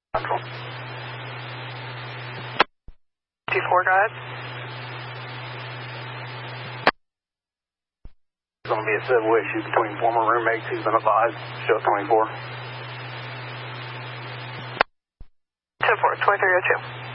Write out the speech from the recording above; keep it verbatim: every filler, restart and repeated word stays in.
Central. T four, go ahead. It's going to be a civil issue between former roommates who's been advised. Show twenty-four. ten four, twenty-three oh two.